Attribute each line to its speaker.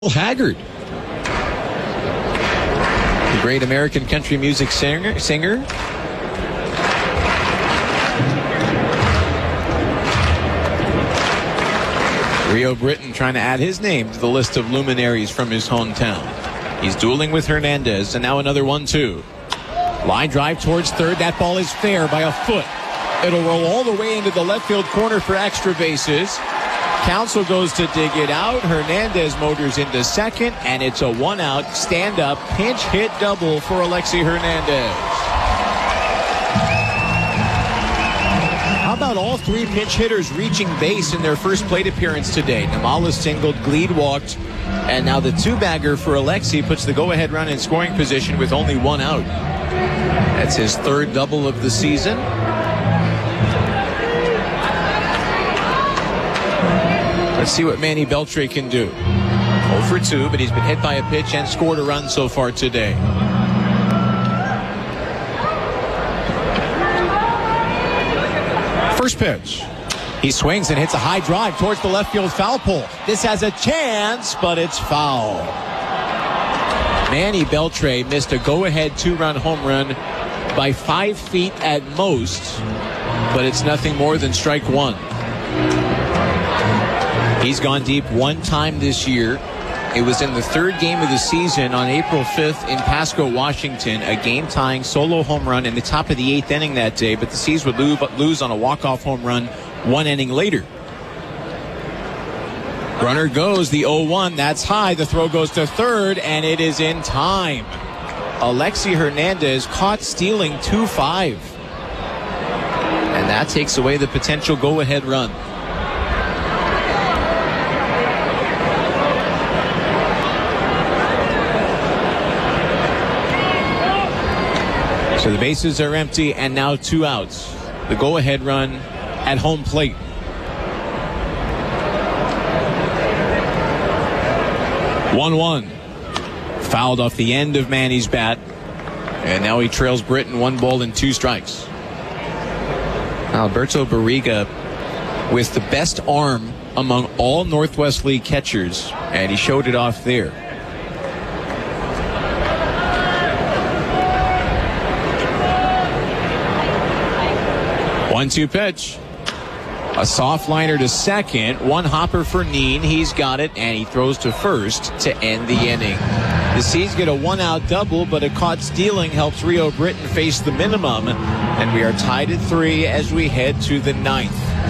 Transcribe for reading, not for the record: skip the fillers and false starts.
Speaker 1: Haggard, the great American country music singer. Rio Britton trying to add his name to the list of luminaries from his hometown. He's dueling with Hernandez, and now another 1-2. Line drive towards third. That ball is fair by a foot. It'll roll all the way into the left field corner for extra bases. Counsell goes to dig it out. Hernandez motors into second, and it's a one-out, stand-up, pinch hit double for Alexi Hernandez. How about all three pinch hitters reaching base in their first plate appearance today? Namala singled, Gleed walked, and now the two-bagger for Alexi puts the go-ahead run in scoring position with only one out. That's his third double of the season. Let's see what Manny Beltre can do. 0 for 2, but he's been hit by a pitch and scored a run so far today. First pitch. He swings and hits a high drive towards the left field foul pole. This has a chance, but it's foul. Manny Beltre missed a go-ahead two-run home run by 5 feet at most, but it's nothing more than strike one. He's gone deep one time this year. It was in the third game of the season on April 5th in Pasco, Washington, a game-tying solo home run in the top of the 8th inning that day, but the Seas would lose on a walk-off home run one inning later. Runner goes, the 0-1, that's high. The throw goes to third, and it is in time. Alexi Hernandez caught stealing 2-5. And that takes away the potential go-ahead run. So the bases are empty, and now 2 outs. The go-ahead run at home plate. One. Fouled off the end of Manny's bat. And now he trails Britton 1 ball and 2 strikes. Alberto Barriga with the best arm among all Northwest League catchers, and he showed it off there. One-two pitch. A soft liner to second. One hopper for Neen. He's got it, and he throws to first to end the inning. The Seas get a 1-out double, but a caught stealing helps Rio Britton face the minimum. And we are tied at 3 as we head to the 9th.